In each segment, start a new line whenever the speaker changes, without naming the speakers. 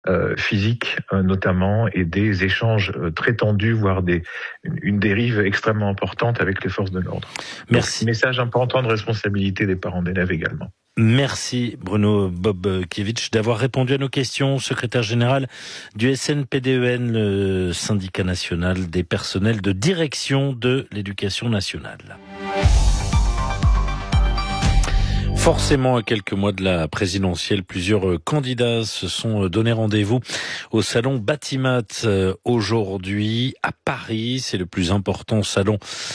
physiques notamment, et des échanges très tendus, voire une dérive extrêmement importante avec les forces de l'ordre.
Merci.
Donc, message important de responsabilité des parents d'élèves également.
Merci Bruno Bobkiewicz d'avoir répondu à nos questions. Secrétaire général du SNPDEN, le syndicat national des personnels de direction de l'éducation nationale. Forcément, à quelques mois de la présidentielle, plusieurs candidats se sont donné rendez-vous au salon Batimat aujourd'hui à Paris. C'est le plus important salon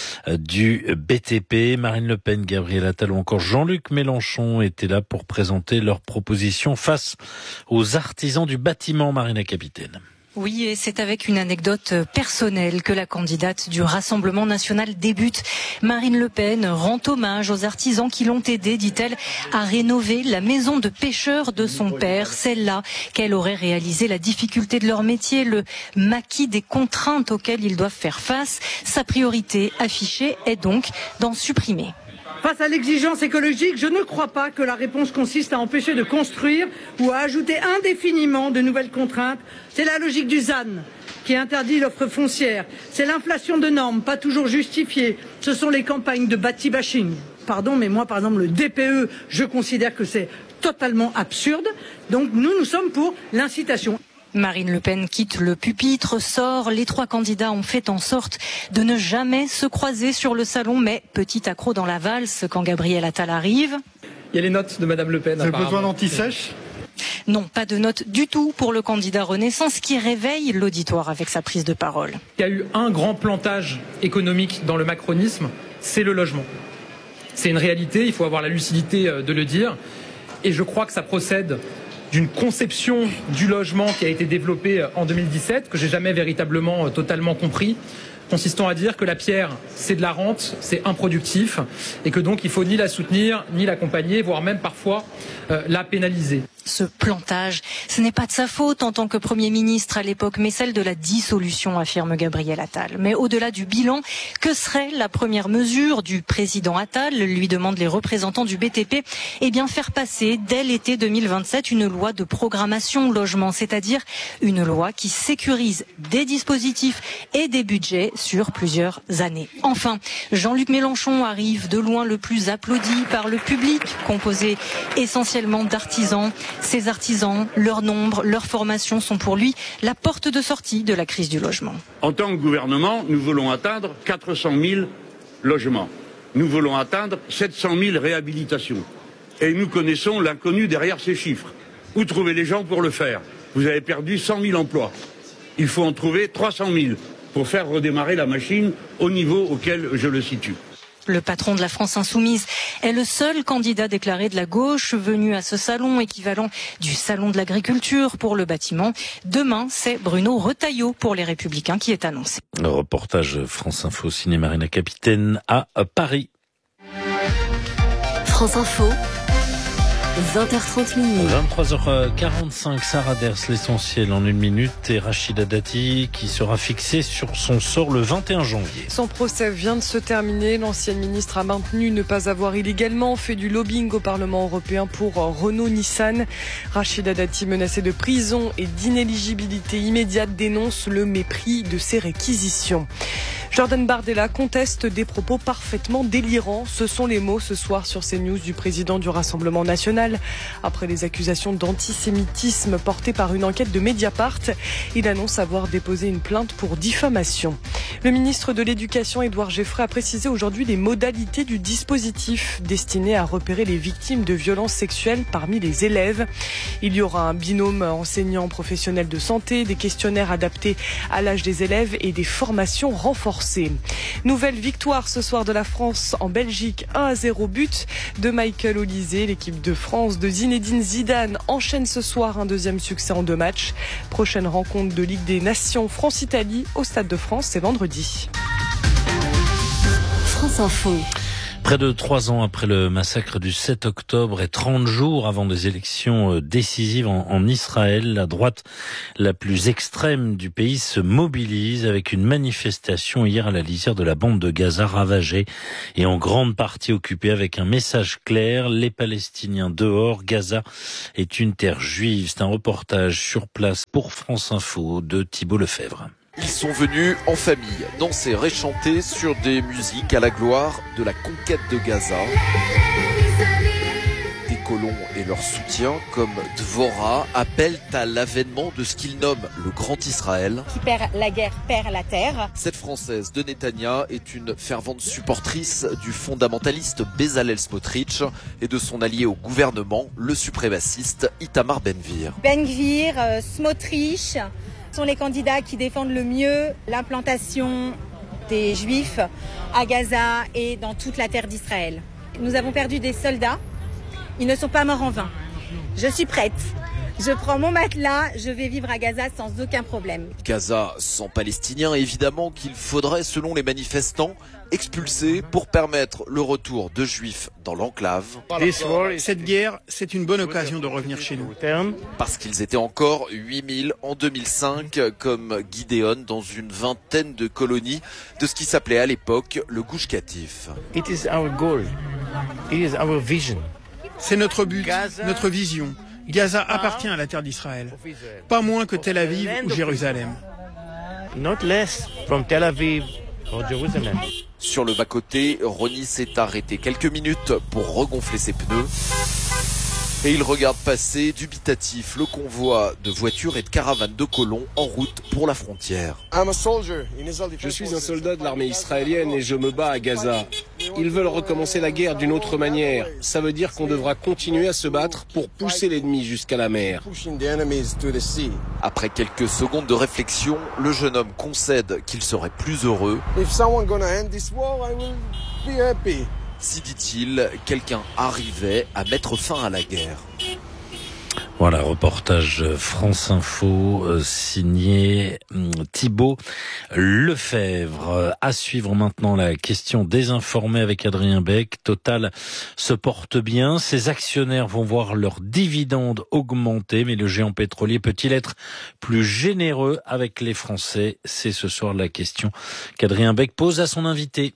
du BTP. Marine Le Pen, Gabriel Attal ou encore Jean-Luc Mélenchon étaient là pour présenter leurs propositions face aux artisans du bâtiment, Marina Capitaine.
Oui, et c'est avec une anecdote personnelle que la candidate du Rassemblement national débute. Marine Le Pen rend hommage aux artisans qui l'ont aidée, dit-elle, à rénover la maison de pêcheurs de son père, celle-là qu'elle aurait réalisé la difficulté de leur métier, le maquis des contraintes auxquelles ils doivent faire face. Sa priorité affichée est donc d'en supprimer.
Face à l'exigence écologique, je ne crois pas que la réponse consiste à empêcher de construire ou à ajouter indéfiniment de nouvelles contraintes. C'est la logique du ZAN qui interdit l'offre foncière. C'est l'inflation de normes, pas toujours justifiée. Ce sont les campagnes de bâti-bashing. Pardon, mais moi, par exemple, le DPE, je considère que c'est totalement absurde. Donc nous sommes pour l'incitation.
Marine Le Pen quitte le pupitre, sort. Les trois candidats ont fait en sorte de ne jamais se croiser sur le salon, mais petit accroc dans la valse quand Gabriel Attal arrive.
Il y a les notes de Madame Le Pen.
Vous avez besoin d'anti-sèche ?
Non, pas de notes du tout pour le candidat Renaissance qui réveille l'auditoire avec sa prise de parole.
Il y a eu un grand plantage économique dans le macronisme, c'est le logement. C'est une réalité, il faut avoir la lucidité de le dire. Et je crois que ça procède d'une conception du logement qui a été développée en 2017, que j'ai jamais véritablement totalement compris, consistant à dire que la pierre, c'est de la rente, c'est improductif, et que donc il faut ni la soutenir, ni l'accompagner, voire même parfois la pénaliser.
Ce plantage, ce n'est pas de sa faute en tant que Premier ministre à l'époque, mais celle de la dissolution, affirme Gabriel Attal. Mais au-delà du bilan, que serait la première mesure du président Attal, lui demandent les représentants du BTP, eh bien faire passer dès l'été 2027 une loi de programmation logement, c'est-à-dire une loi qui sécurise des dispositifs et des budgets sur plusieurs années. Enfin, Jean-Luc Mélenchon arrive de loin le plus applaudi par le public, composé essentiellement d'artisans. Ces artisans, leur nombre, leur formation sont pour lui la porte de sortie de la crise du logement.
En tant que gouvernement, nous voulons atteindre 400 000 logements. Nous voulons atteindre 700 000 réhabilitations. Et nous connaissons l'inconnu derrière ces chiffres. Où trouver les gens pour le faire ? Vous avez perdu 100 000 emplois. Il faut en trouver 300 000 pour faire redémarrer la machine au niveau auquel je le situe.
Le patron de la France Insoumise est le seul candidat déclaré de la gauche venu à ce salon, équivalent du salon de l'agriculture pour le bâtiment. Demain, c'est Bruno Retailleau pour les Républicains qui est annoncé.
Le reportage France Info signé Marina Capitaine à Paris.
France Info. 20h30 minutes.
23h45, Sarah Ders, l'essentiel en une minute, et Rachida Dati qui sera fixée sur son sort le 21 janvier.
Son procès vient de se terminer. L'ancienne ministre a maintenu ne pas avoir illégalement fait du lobbying au Parlement européen pour Renault-Nissan. Rachida Dati, menacée de prison et d'inéligibilité immédiate, dénonce le mépris de ses réquisitions. Jordan Bardella conteste des propos parfaitement délirants. Ce sont les mots ce soir sur CNews du président du Rassemblement national. Après les accusations d'antisémitisme portées par une enquête de Mediapart, il annonce avoir déposé une plainte pour diffamation. Le ministre de l'Éducation, Édouard Geffray, a précisé aujourd'hui les modalités du dispositif destiné à repérer les victimes de violences sexuelles parmi les élèves. Il y aura un binôme enseignant professionnel de santé, des questionnaires adaptés à l'âge des élèves et des formations renforcées. Nouvelle victoire ce soir de la France en Belgique, 1-0, but de Michael Olise. L'équipe de France de Zinedine Zidane enchaîne ce soir un deuxième succès en 2 matchs. Prochaine rencontre de Ligue des Nations France-Italie au Stade de France, c'est vendredi.
France Info.
Près de 3 ans après le massacre du 7 octobre et 30 jours avant des élections décisives en Israël, la droite la plus extrême du pays se mobilise avec une manifestation hier à la lisière de la bande de Gaza ravagée et en grande partie occupée avec un message clair: les Palestiniens dehors, Gaza est une terre juive. C'est un reportage sur place pour France Info de Thibault Lefebvre.
Ils sont venus en famille, danser, réchanter sur des musiques à la gloire de la conquête de Gaza. Des colons et leur soutien, comme Dvorah, appellent à l'avènement de ce qu'ils nomment le Grand Israël.
Qui perd la guerre, perd la terre.
Cette Française de Netanya est une fervente supportrice du fondamentaliste Bezalel Smotrich et de son allié au gouvernement, le suprémaciste Itamar Ben-Gvir.
Ben-Gvir, Smotrich sont les candidats qui défendent le mieux l'implantation des Juifs à Gaza et dans toute la terre d'Israël. Nous avons perdu des soldats, ils ne sont pas morts en vain. Je suis prête, je prends mon matelas, je vais vivre à Gaza sans aucun problème.
Gaza sans Palestiniens, évidemment qu'il faudrait, selon les manifestants, expulser pour permettre le retour de Juifs dans l'enclave.
Cette guerre, c'est une bonne occasion de revenir chez nous.
Parce qu'ils étaient encore 8000 en 2005, comme Gideon, dans une vingtaine de colonies de ce qui s'appelait à l'époque le Gush Katif.
C'est notre but, notre vision. Gaza appartient à la terre d'Israël, pas moins que Tel Aviv ou Jérusalem.
Not less from Tel Aviv or Jerusalem.
Sur le bas-côté, Ronnie s'est arrêté quelques minutes pour regonfler ses pneus. Et il regarde passer, dubitatif, le convoi de voitures et de caravanes de colons en route pour la frontière.
Je suis un soldat de l'armée israélienne et je me bats à Gaza. Ils veulent recommencer la guerre d'une autre manière. Ça veut dire qu'on devra continuer à se battre pour pousser l'ennemi jusqu'à la mer.
Après quelques secondes de réflexion, le jeune homme concède qu'il serait plus heureux. Si, dit-il, quelqu'un arrivait à mettre fin à la guerre.
Voilà, reportage France Info signé Thibault Lefebvre. À suivre maintenant la question désinformée avec Adrien Beck. Total se porte bien. Ses actionnaires vont voir leurs dividendes augmenter, mais le géant pétrolier peut-il être plus généreux avec les Français? C'est ce soir la question qu'Adrien Beck pose à son invité.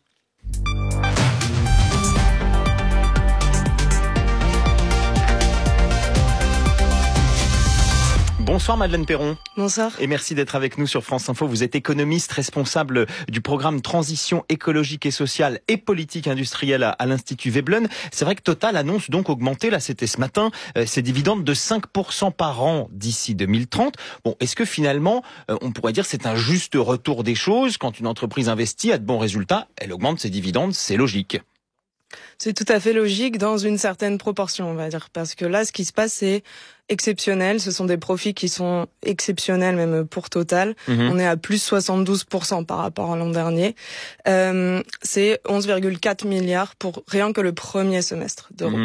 Bonsoir Madeleine Perron.
Bonsoir.
Et merci d'être avec nous sur France Info. Vous êtes économiste, responsable du programme Transition écologique et sociale et politique industrielle à l'Institut Veblen. C'est vrai que Total annonce donc augmenter, là c'était ce matin, ses dividendes de 5% par an d'ici 2030. Bon, est-ce que finalement, on pourrait dire que c'est un juste retour des choses? Quand une entreprise investit, a de bons résultats, elle augmente ses dividendes, c'est logique.
C'est tout à fait logique dans une certaine proportion, on va dire. Parce que là, ce qui se passe, c'est exceptionnel. Ce sont des profits qui sont exceptionnels, même pour Total. On est à plus 72% par rapport à l'an dernier. C'est 11,4 milliards pour rien que le premier semestre d'euros.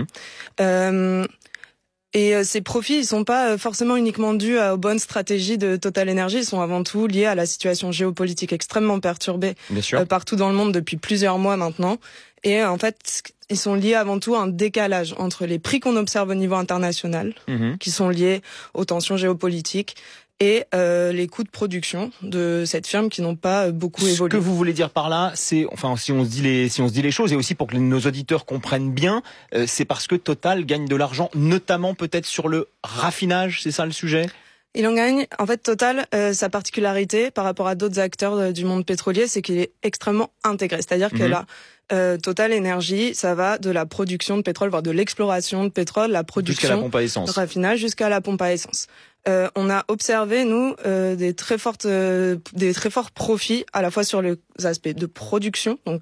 Et ces profits, ils sont pas forcément uniquement dus aux bonnes stratégies de Total Energy. Ils sont avant tout liés à la situation géopolitique extrêmement perturbée partout dans le monde depuis plusieurs mois maintenant. Et en fait, ils sont liés avant tout à un décalage entre les prix qu'on observe au niveau international, qui sont liés aux tensions géopolitiques, et les coûts de production de cette firme qui n'ont pas beaucoup évolué.
Ce que vous voulez dire par là, c'est, enfin, si on se dit les choses, et aussi pour que nos auditeurs comprennent bien, c'est parce que Total gagne de l'argent, notamment peut-être sur le raffinage, c'est ça le sujet?
Il en gagne. En fait, Total, sa particularité par rapport à d'autres acteurs du monde pétrolier, c'est qu'il est extrêmement intégré. C'est-à-dire que là, Total Energy, ça va de la production de pétrole, voire de l'exploration de pétrole, la production,
jusqu'à la pompe à essence,
le raffinage, jusqu'à la pompe à essence. On a observé, nous, des très forts profits, à la fois sur les aspects de production, donc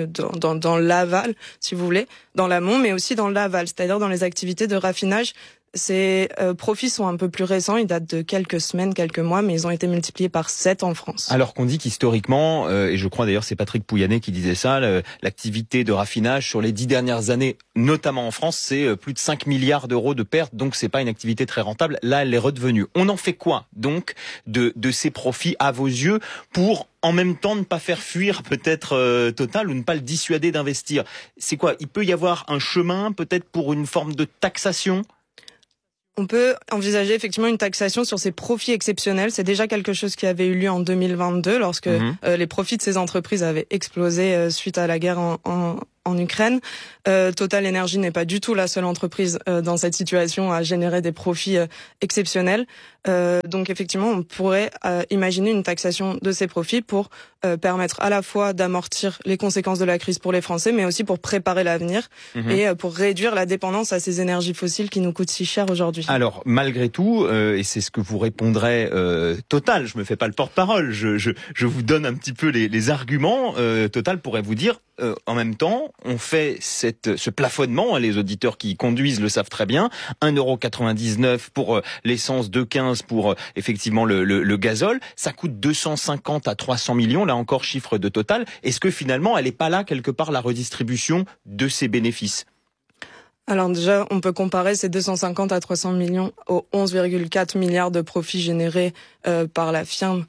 dans l'aval, si vous voulez, dans l'amont, mais aussi dans l'aval, c'est-à-dire dans les activités de raffinage
Ces profits sont un peu plus récents, ils datent de quelques semaines, quelques mois, mais ils ont été multipliés par 7 en France.
Alors qu'on dit qu'historiquement, et je crois d'ailleurs c'est Patrick Pouyanné qui disait ça, l'activité de raffinage sur les 10 dernières années, notamment en France, c'est plus de 5 milliards d'euros de pertes, donc c'est pas une activité très rentable. Là, elle est redevenue. On en fait quoi donc de ces profits à vos yeux pour en même temps ne pas faire fuir peut-être Total ou ne pas le dissuader d'investir? C'est quoi? Il peut y avoir un chemin peut-être pour une forme de taxation?
On peut envisager effectivement une taxation sur ces profits exceptionnels. C'est déjà quelque chose qui avait eu lieu en 2022 lorsque les profits de ces entreprises avaient explosé suite à la guerre en Ukraine. Total Energy n'est pas du tout la seule entreprise dans cette situation à générer des profits exceptionnels. Donc effectivement, on pourrait imaginer une taxation de ces profits pour permettre à la fois d'amortir les conséquences de la crise pour les Français, mais aussi pour préparer l'avenir et pour réduire la dépendance à ces énergies fossiles qui nous coûtent si cher aujourd'hui.
Alors malgré tout, et c'est ce que vous répondrez Total, je me fais pas le porte-parole, je vous donne un petit peu les arguments. Total pourrait vous dire en même temps, on fait ce plafonnement, les auditeurs qui conduisent le savent très bien, 1,99€ pour l'essence, 2,15€ pour effectivement le gazole, ça coûte 250 à 300 millions, là encore chiffre de Total. Est-ce que finalement elle n'est pas là quelque part la redistribution de ces bénéfices?
Alors déjà, on peut comparer ces 250 à 300 millions aux 11,4 milliards de profits générés par la firme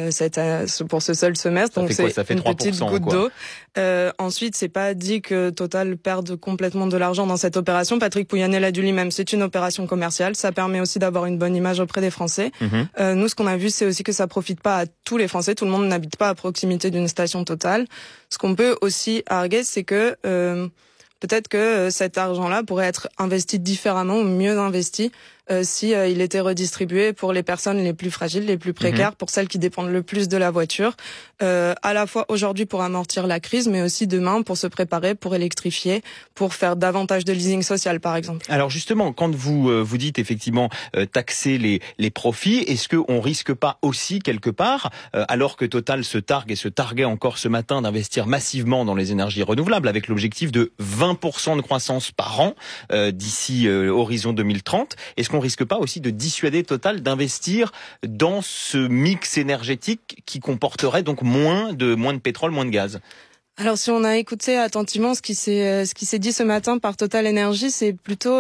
pour ce seul semestre. Donc c'est une petite goutte d'eau. Ensuite, c'est pas dit que Total perde complètement de l'argent dans cette opération. Patrick Pouyanné l'a dit lui-même, c'est une opération commerciale. Ça permet aussi d'avoir une bonne image auprès des Français. Nous, ce qu'on a vu, c'est aussi que ça profite pas à tous les Français. Tout le monde n'habite pas à proximité d'une station Total. Ce qu'on peut aussi arguer, c'est que peut-être que cet argent-là pourrait être investi différemment ou mieux investi si il était redistribué pour les personnes les plus fragiles, les plus précaires, pour celles qui dépendent le plus de la voiture, à la fois aujourd'hui pour amortir la crise, mais aussi demain pour se préparer, pour électrifier, pour faire davantage de leasing social, par exemple.
Alors justement, quand vous dites effectivement taxer les profits, est-ce qu'on risque pas aussi quelque part, alors que Total se targue et se targuait encore ce matin d'investir massivement dans les énergies renouvelables avec l'objectif de 20% de croissance par an d'ici horizon 2030, est-ce qu'on risque pas aussi de dissuader Total d'investir dans ce mix énergétique qui comporterait donc moins de pétrole, moins de gaz?
Alors si on a écouté attentivement ce qui s'est dit ce matin par Total Energy, c'est plutôt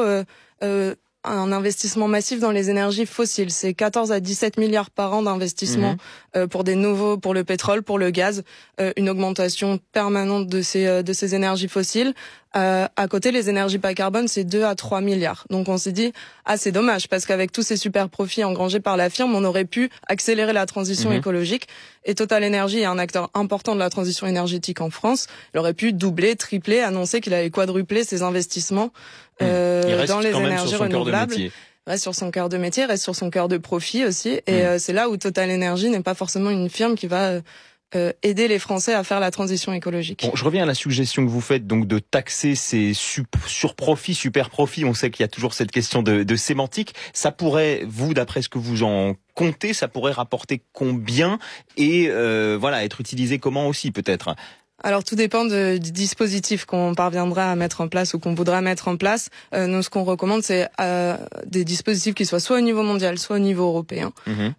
un investissement massif dans les énergies fossiles. C'est 14 à 17 milliards par an d'investissement pour le pétrole, pour le gaz, une augmentation permanente de ces énergies fossiles. À côté, les énergies bas carbone, c'est 2 à 3 milliards. Donc on s'est dit, c'est dommage, parce qu'avec tous ces super profits engrangés par la firme, on aurait pu accélérer la transition écologique. Et Total Energy est un acteur important de la transition énergétique en France. Il aurait pu doubler, tripler, annoncer qu'il allait quadrupler ses investissements dans les énergies renouvelables. Reste sur son cœur de métier, reste sur son cœur de profit aussi. Et c'est là où Total Energy n'est pas forcément une firme qui va aider les Français à faire la transition écologique.
Bon, je reviens à la suggestion que vous faites donc de taxer ces surprofits, super profits. On sait qu'il y a toujours cette question de sémantique. Ça pourrait, vous, d'après ce que vous en comptez, ça pourrait rapporter combien et être utilisé comment aussi peut-être?
Alors tout dépend du dispositif qu'on parviendra à mettre en place ou qu'on voudra mettre en place. Nous, ce qu'on recommande, c'est des dispositifs qui soient soit au niveau mondial, soit au niveau européen.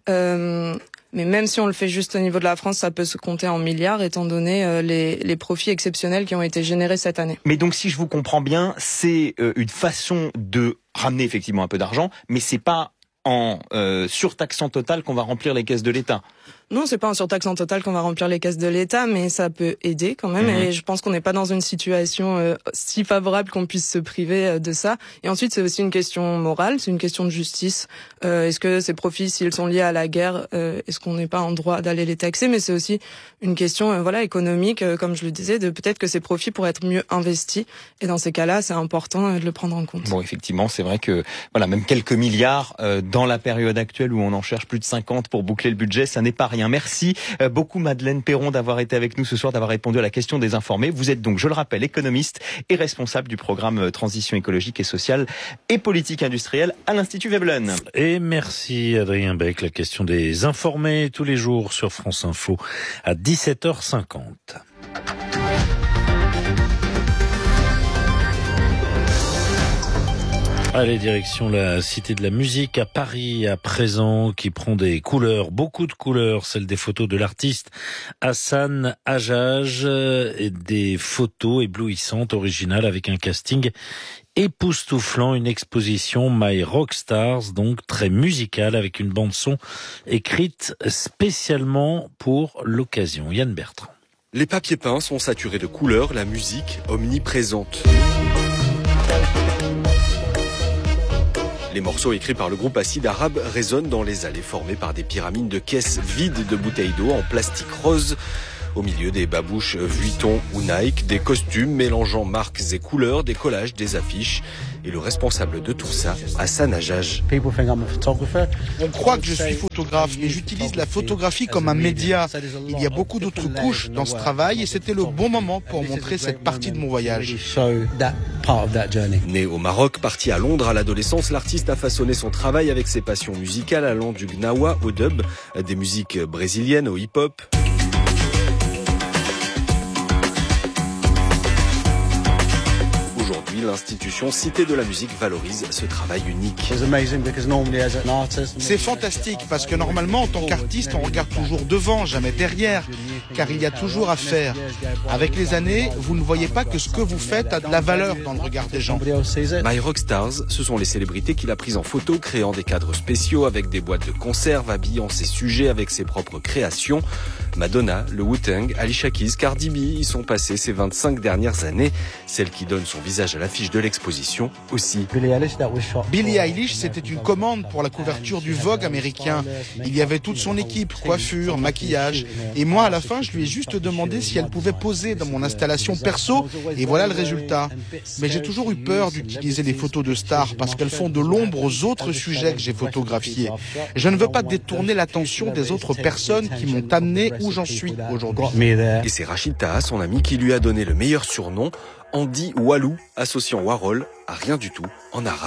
Mais même si on le fait juste au niveau de la France, ça peut se compter en milliards, étant donné les profits exceptionnels qui ont été générés cette année.
Mais donc, si je vous comprends bien, c'est une façon de ramener effectivement un peu d'argent, mais c'est pas en surtaxant Total qu'on va remplir les caisses de l'État.
Non, c'est pas en surtaxant Total qu'on va remplir les caisses de l'État, mais ça peut aider quand même. Et je pense qu'on n'est pas dans une situation si favorable qu'on puisse se priver de ça. Et ensuite, c'est aussi une question morale, c'est une question de justice. Est-ce que ces profits, s'ils sont liés à la guerre, est-ce qu'on n'est pas en droit d'aller les taxer? Mais c'est aussi une question économique, comme je le disais, de peut-être que ces profits pourraient être mieux investis. Et dans ces cas-là, c'est important de le prendre en compte.
Bon, effectivement, c'est vrai que même quelques milliards dans la période actuelle où on en cherche plus de 50 pour boucler le budget, ça n'est pas rien. Merci beaucoup Madeleine Perron d'avoir été avec nous ce soir, d'avoir répondu à la question des informés. Vous êtes donc, je le rappelle, économiste et responsable du programme Transition écologique et sociale et politique industrielle à l'Institut Veblen.
Et merci Adrien Beck. La question des informés tous les jours sur France Info à 17h50. Allez, direction la Cité de la Musique à Paris à présent, qui prend des couleurs, beaucoup de couleurs, celles des photos de l'artiste Hassan Hajjaj, et des photos éblouissantes, originales, avec un casting époustouflant, une exposition My Rockstars, donc très musicale, avec une bande-son écrite spécialement pour l'occasion. Yann Bertrand.
Les papiers peints sont saturés de couleurs, la musique omniprésente. Les morceaux écrits par le groupe Acide Arabe résonnent dans les allées formées par des pyramides de caisses vides de bouteilles d'eau en plastique rose. Au milieu, des babouches Vuitton ou Nike, des costumes mélangeant marques et couleurs, des collages, des affiches. Et le responsable de tout ça, Hassan Hajjaj.
On croit que je suis photographe, mais j'utilise la photographie comme un média. Il y a beaucoup d'autres couches dans ce travail et c'était le bon moment pour montrer cette partie de mon voyage.
Né au Maroc, parti à Londres à l'adolescence, l'artiste a façonné son travail avec ses passions musicales allant du gnawa au dub, des musiques brésiliennes au hip-hop. L'institution Cité de la Musique valorise ce travail unique.
C'est fantastique parce que normalement en tant qu'artiste on regarde toujours devant, jamais derrière, car il y a toujours à faire. Avec les années, vous ne voyez pas que ce que vous faites a de la valeur dans le regard des gens.
My Rockstars, ce sont les célébrités qu'il a prises en photo, créant des cadres spéciaux avec des boîtes de conserve, habillant ses sujets avec ses propres créations. Madonna, le Wu-Tang, Alicia Keys, Cardi B y sont passées ces 25 dernières années. Celle qui donne son visage à l'affiche de l'exposition aussi.
Billie Eilish, c'était une commande pour la couverture du Vogue américain. Il y avait toute son équipe, coiffure, maquillage. Et moi, à la fin, je lui ai juste demandé si elle pouvait poser dans mon installation perso. Et voilà le résultat. Mais j'ai toujours eu peur d'utiliser les photos de stars parce qu'elles font de l'ombre aux autres sujets que j'ai photographiés. Je ne veux pas détourner l'attention des autres personnes qui m'ont amené où j'en suis aujourd'hui.
Et c'est Rachid Taha, son ami, qui lui a donné le meilleur surnom, Andy Walou, associant Warhol à rien du tout en arabe.